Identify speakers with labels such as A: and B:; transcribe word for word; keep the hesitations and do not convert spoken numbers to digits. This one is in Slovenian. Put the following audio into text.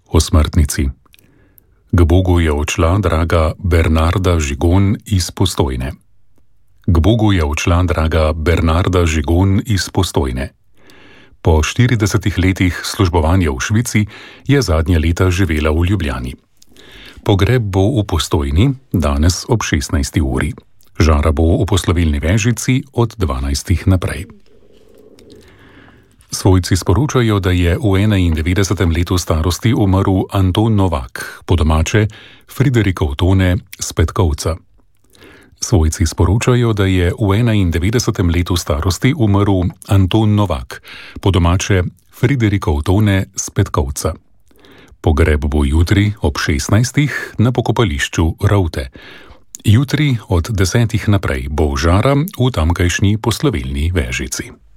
A: O smrtnici. K Bogu je odšla draga Bernarda Žigon iz Postojne. K Bogu je odšla draga Bernarda Žigon iz Postojne. Po štiridesetih letih službovanja v Švici je zadnja leta živela v Ljubljani. Pogreb bo v Postojni danes ob šestnajsti uri. Žara bo v poslovilni vežici od dvanajstih naprej. Svojci sporočajo, da je v enaindevetdesetem letu starosti umrl Anton Novak, po domače Friderikov Tone s Petkovca. Svojci sporočajo, da je v enaindevetdesetem letu starosti umrl Anton Novak, po domače Friderikov Tone s Petkovca. Pogreb bo jutri ob šestnajstih na pokopališču Rovte. Jutri od desetih naprej bo žara v tamkajšnji poslovilni vežici.